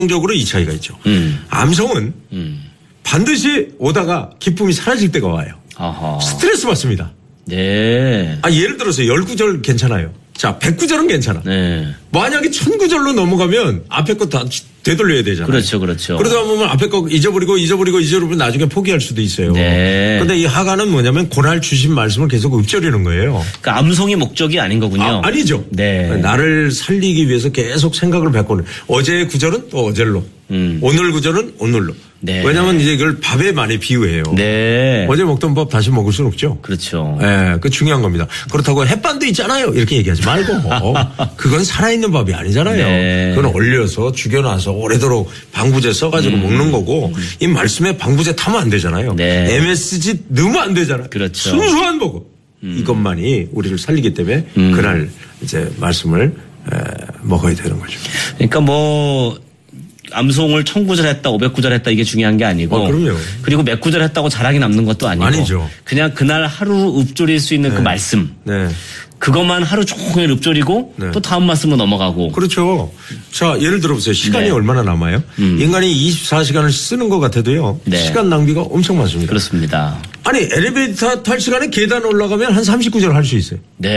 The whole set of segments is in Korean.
적으로 이 차이가 있죠. 암송은 반드시 오다가 기쁨이 사라질 때가 와요. 아하. 스트레스 받습니다. 네. 예를 들어서 10구절 괜찮아요. 자, 100구절은 괜찮아. 네. 만약에 1000구절로 넘어가면 앞에 거 다 되돌려야 되잖아요. 그렇죠, 그렇죠. 그러다 보면 앞에 거 잊어버리고 나중에 포기할 수도 있어요. 네. 근데 이 하가는 뭐냐면 고날 주신 말씀을 계속 읊조리는 거예요. 그러니까 암송이 목적이 아닌 거군요. 아니죠. 네. 나를 살리기 위해서 계속 생각을 바꾸는. 어제의 구절은 또 어제로. 오늘 구절은 오늘로. 네. 왜냐하면 이제 이걸 밥에 많이 비유해요. 네. 어제 먹던 밥 다시 먹을 수는 없죠. 그렇죠. 네, 그 중요한 겁니다. 그렇다고 햇반도 있잖아요. 이렇게 얘기하지 말고. 그건 살아있는 밥이 아니잖아요. 네. 그건 얼려서 죽여놔서 오래도록 방부제 써가지고 먹는 거고 이 말씀에 방부제 타면 안 되잖아요. 네. MSG 넣으면 안 되잖아요. 그렇죠. 순수한 버거. 이것만이 우리를 살리기 때문에 그날 이제 말씀을 먹어야 되는 거죠. 그러니까 뭐 암송을 1000구절 했다, 500구절 했다 이게 중요한 게 아니고. 그럼요. 그리고 몇 구절 했다고 자랑이 남는 것도 아니고. 아니죠. 그냥 그날 하루 읊조릴 수 있는 그 말씀. 네. 그것만 하루 종일 읊조리고 네. 또 다음 말씀으로 넘어가고. 그렇죠. 자, 예를 들어보세요. 시간이 네. 얼마나 남아요? 인간이 24시간을 쓰는 것 같아도요. 네. 시간 낭비가 엄청 많습니다. 그렇습니다. 아니, 엘리베이터 탈 시간에 계단 올라가면 한 39절 할 수 있어요.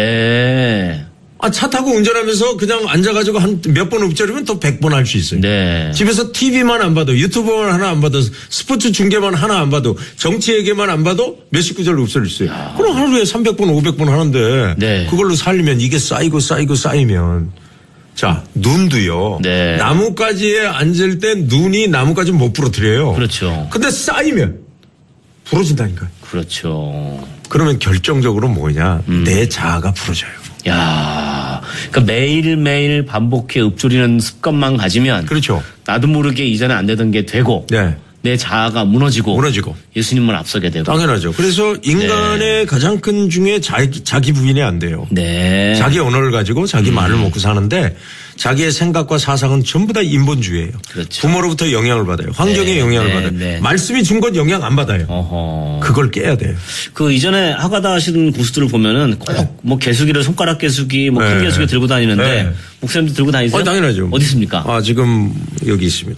네. 차 타고 운전하면서 그냥 앉아가지고 한 몇 번 읊조리면 또 100번 할 수 있어요. 네. 집에서 TV만 안 봐도 유튜브만 하나 안 봐도 스포츠 중계만 하나 안 봐도 정치 얘기만 안 봐도 몇십 구절 읊조릴 수 있어요. 그럼 하루에 300번 500번 하는데 네. 그걸로 살리면 이게 쌓이면 자, 눈도요. 네. 나뭇가지에 앉을 때 눈이 나뭇가지 못 부러뜨려요. 그렇죠. 근데 쌓이면 부러진다니까요. 그렇죠. 그러면 결정적으로 뭐냐. 내 자아가 부러져요. 야, 그러니까 매일매일 반복해 읊조리는 습관만 가지면. 그렇죠. 나도 모르게 이전에 안 되던 게 되고. 네. 내 자아가 무너지고. 예수님을 앞서게 되고. 당연하죠. 그래서 인간의 가장 큰 중에 자기 부인이 안 돼요. 네. 자기 언어를 가지고 자기 말을 먹고 사는데 자기의 생각과 사상은 전부 다 인본주의예요. 그렇죠. 부모로부터 영향을 받아요. 환경의 영향을 받아요. 네. 말씀이 준 건 영향 안 받아요. 어허. 그걸 깨야 돼요. 그 이전에 하가다 하시는 고수들을 보면은 꼭 뭐 개수기를 손가락 개수기 뭐 큰 개수기 들고 다니는데 목사님도 들고 다니세요? 당연하죠. 어디 있습니까? 지금 여기 있습니다.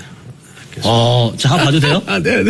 자, 한번 봐도 돼요? 네네.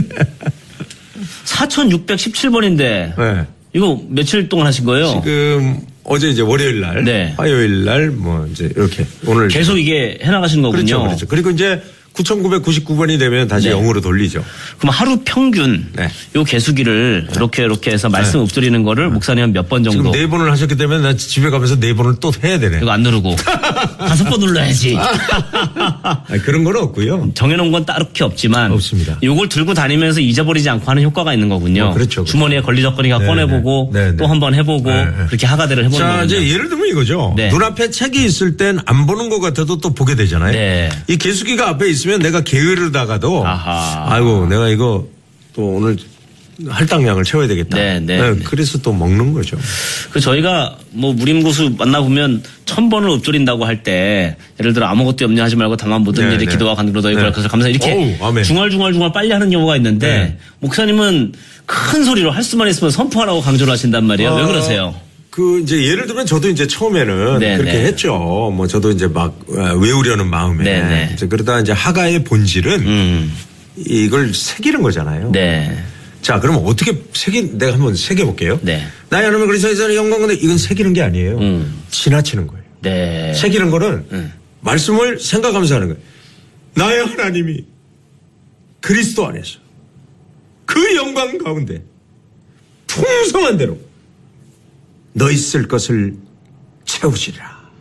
4617번인데. 네. 이거 며칠 동안 하신 거예요? 지금 어제 이제 월요일 날, 네. 화요일 날 뭐 이제 이렇게 오늘 계속 이게 해나가신 거군요. 그렇죠. 그리고 이제 9,999번이 되면 다시 네. 0으로 돌리죠. 그럼 하루 평균 네. 요 개수기를 이렇게 해서 말씀 읊조리는 거를 목사님 한 몇 번 정도? 지금 4번을 하셨기 때문에 나 집에 가면서 4번을 또 해야 되네. 이거 안 누르고 5번 눌러야지. 그런 건 없고요. 정해놓은 건 따르게 없지만 없습니다. 요걸 들고 다니면서 잊어버리지 않고 하는 효과가 있는 거군요. 그렇죠. 주머니에 걸리적거리가 꺼내보고 또 한 번 해보고 그렇게 하가대를 해보는 거군요. 자, 이제 예를 들면 이거죠. 네. 눈앞에 책이 있을 땐 안 보는 것 같아도 또 보게 되잖아요. 네. 이 개수기가 앞에 있으면 내가 게으르다가도 아하. 아이고 내가 이거 또 오늘 할당량을 채워야 되겠다. 네. 그래서 또 먹는 거죠. 그 저희가 뭐 무림고수 만나보면 1000번을 읊조린다고 할 때 예를 들어 아무것도 염려하지 말고 다만 모든 일에 기도와 간구로 너희 거룩해서 감사 이렇게 중얼중얼 빨리 하는 경우가 있는데 목사님은 큰 소리로 할 수만 있으면 선포하라고 강조를 하신단 말이에요. 왜 그러세요? 이제 예를 들면 저도 이제 처음에는 그렇게 했죠. 뭐 저도 이제 막 외우려는 마음에. 이제 그러다 이제 하가의 본질은 이걸 새기는 거잖아요. 네. 자, 그럼 어떻게 내가 한번 새겨볼게요. 네. 나의 하나님을 그리스도의 영광 건데 이건 새기는 게 아니에요. 지나치는 거예요. 네. 새기는 거는 말씀을 생각하면서 하는 거예요. 나의 하나님이 그리스도 안에서 그 영광 가운데 풍성한 대로 너희 쓸 것을 채우시리라.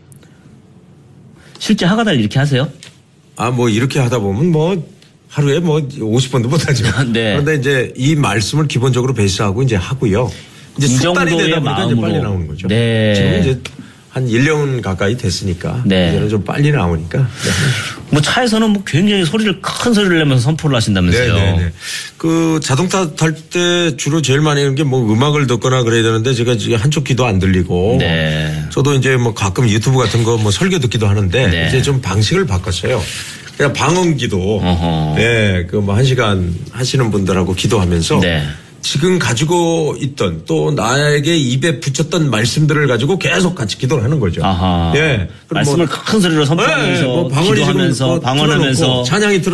실제 하가다를 이렇게 하세요? 뭐 이렇게 하다 보면 뭐 하루에 뭐 50번도 못하지만. 네. 그런데 이제 이 말씀을 기본적으로 베이스하고 이제 하고요. 이제 이 습관이 정도의 되다 보니까 이제 마음으로. 빨리 나오는 거죠. 네. 지금 이제 한 1년 가까이 됐으니까. 네. 이제는 좀 빨리 나오니까. 네. 뭐 차에서는 뭐 굉장히 큰 소리를 내면서 선포를 하신다면서요. 네네네. 그 자동차 탈 때 주로 제일 많이 하는 게 뭐 음악을 듣거나 그래야 되는데 제가 지금 한쪽 귀도 안 들리고. 네. 저도 이제 뭐 가끔 유튜브 같은 거 뭐 설교 듣기도 하는데 네. 이제 좀 방식을 바꿨어요. 그냥 방언기도. 어허. 네. 그 뭐 1시간 하시는 분들하고 기도하면서. 네. 지금 가지고 있던 또 나에게 입에 붙였던 말씀들을 가지고 계속 같이 기도를 하는 거죠. 아하. 예. 말씀을 큰 소리로 선포하면서, 네, 기도하면서, 방언하면서, 찬양이